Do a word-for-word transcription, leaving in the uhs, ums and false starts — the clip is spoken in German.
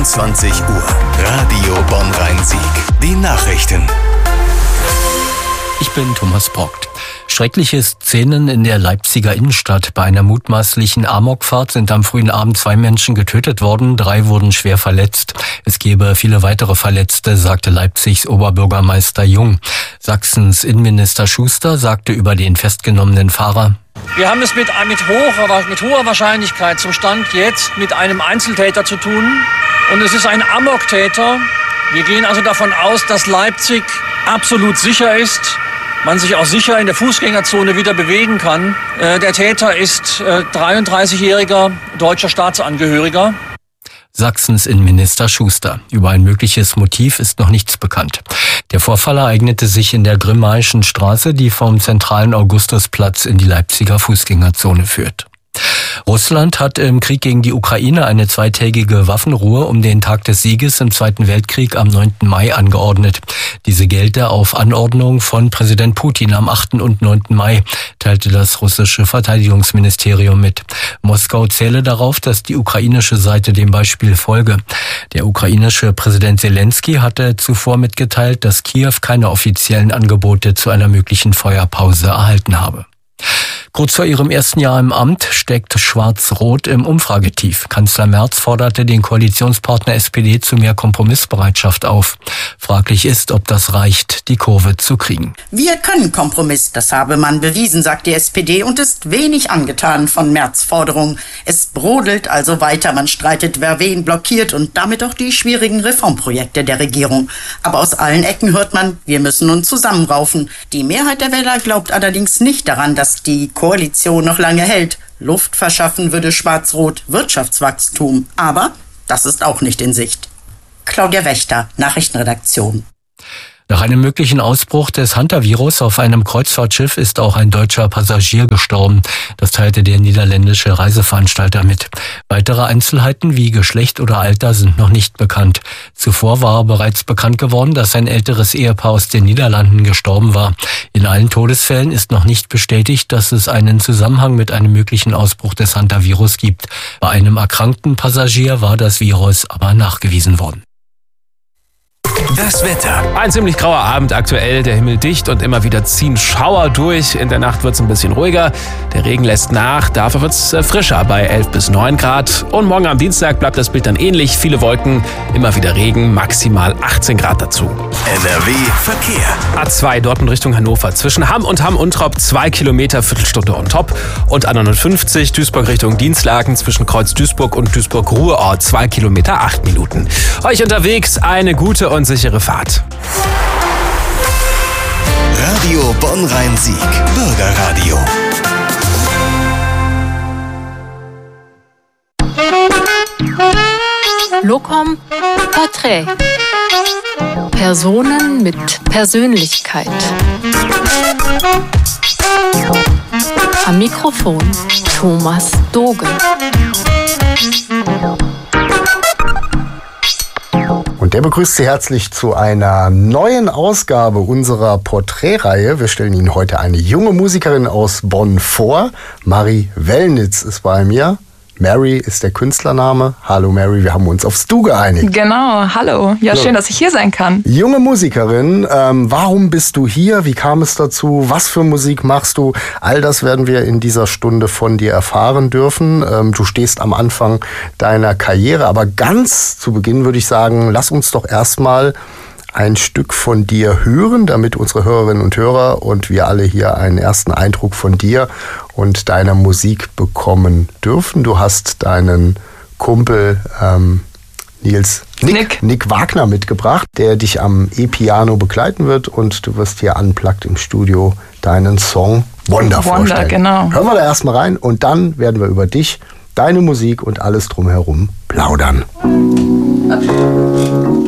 einundzwanzig Uhr. Radio Bonn-Rhein-Sieg. Die Nachrichten. Ich bin Thomas Brockt. Schreckliche Szenen in der Leipziger Innenstadt. Bei einer mutmaßlichen Amokfahrt sind am frühen Abend zwei Menschen getötet worden, drei wurden schwer verletzt. Es gebe viele weitere Verletzte, sagte Leipzigs Oberbürgermeister Jung. Sachsens Innenminister Schuster sagte über den festgenommenen Fahrer: Wir haben es mit, mit, hoher, mit hoher Wahrscheinlichkeit zum Stand jetzt mit einem Einzeltäter zu tun. Und es ist ein Amoktäter. Wir gehen also davon aus, dass Leipzig absolut sicher ist. Man sich auch sicher in der Fußgängerzone wieder bewegen kann. Äh, der Täter ist äh, dreiunddreißigjähriger deutscher Staatsangehöriger. Sachsens Innenminister Schuster. Über ein mögliches Motiv ist noch nichts bekannt. Der Vorfall ereignete sich in der Grimmaischen Straße, die vom zentralen Augustusplatz in die Leipziger Fußgängerzone führt. Russland hat im Krieg gegen die Ukraine eine zweitägige Waffenruhe um den Tag des Sieges im Zweiten Weltkrieg am neunten Mai angeordnet. Diese gelte auf Anordnung von Präsident Putin am achten und neunten Mai, teilte das russische Verteidigungsministerium mit. Moskau zähle darauf, dass die ukrainische Seite dem Beispiel folge. Der ukrainische Präsident Zelensky hatte zuvor mitgeteilt, dass Kiew keine offiziellen Angebote zu einer möglichen Feuerpause erhalten habe. Kurz vor ihrem ersten Jahr im Amt steckt Schwarz-Rot im Umfragetief. Kanzler Merz forderte den Koalitionspartner S P D zu mehr Kompromissbereitschaft auf. Fraglich ist, ob das reicht, die Kurve zu kriegen. Wir können Kompromiss, das habe man bewiesen, sagt die S P D und ist wenig angetan von Merz' Forderungen. Es brodelt also weiter, man streitet, wer wen blockiert und damit auch die schwierigen Reformprojekte der Regierung. Aber aus allen Ecken hört man, wir müssen uns zusammenraufen. Die Mehrheit der Wähler glaubt allerdings nicht daran, dass die Koalition noch lange hält. Luft verschaffen würde Schwarz-Rot Wirtschaftswachstum. Aber das ist auch nicht in Sicht. Claudia Wächter, Nachrichtenredaktion. Nach einem möglichen Ausbruch des Hantavirus auf einem Kreuzfahrtschiff ist auch ein deutscher Passagier gestorben. Das teilte der niederländische Reiseveranstalter mit. Weitere Einzelheiten wie Geschlecht oder Alter sind noch nicht bekannt. Zuvor war bereits bekannt geworden, dass ein älteres Ehepaar aus den Niederlanden gestorben war. In allen Todesfällen ist noch nicht bestätigt, dass es einen Zusammenhang mit einem möglichen Ausbruch des Hantavirus gibt. Bei einem erkrankten Passagier war das Virus aber nachgewiesen worden. Das Wetter. Ein ziemlich grauer Abend aktuell, der Himmel dicht und immer wieder ziehen Schauer durch. In der Nacht wird es ein bisschen ruhiger, der Regen lässt nach, dafür wird es frischer bei elf bis neun Grad. Und morgen am Dienstag bleibt das Bild dann ähnlich, viele Wolken, immer wieder Regen, maximal achtzehn Grad dazu. N R W Verkehr. A zwei Dortmund Richtung Hannover, zwischen Hamm und Hamm-Untrop zwei Kilometer, Viertelstunde on top. Und A neunundfünfzig Duisburg Richtung Dienstlaken, zwischen Kreuz Duisburg und Duisburg-Ruhrort zwei Kilometer, acht Minuten. Euch unterwegs eine gute und sichere Fahrt. Radio Bonn-Rhein-Sieg. Bürgerradio. Locom Porträt. Personen mit Persönlichkeit. Am Mikrofon Thomas Dogen. Und der begrüßt Sie herzlich zu einer neuen Ausgabe unserer Porträtreihe. Wir stellen Ihnen heute eine junge Musikerin aus Bonn vor. Mary Wellnitz ist bei mir. Mary ist der Künstlername. Hallo Mary, wir haben uns aufs Du geeinigt. Genau, hallo. Ja, schön, dass ich hier sein kann. Junge Musikerin, ähm, warum bist du hier? Wie kam es dazu? Was für Musik machst du? All das werden wir in dieser Stunde von dir erfahren dürfen. Ähm, du stehst am Anfang deiner Karriere, aber ganz zu Beginn würde ich sagen, lass uns doch erstmal ein Stück von dir hören, damit unsere Hörerinnen und Hörer und wir alle hier einen ersten Eindruck von dir und deiner Musik bekommen dürfen. Du hast deinen Kumpel ähm, Nils Nick, Nick. Nick Wagner mitgebracht, der dich am E-Piano begleiten wird und du wirst hier unplugged im Studio deinen Song Wonder, Wonder vorstellen. Genau. Hören wir da erstmal rein und dann werden wir über dich, deine Musik und alles drumherum plaudern.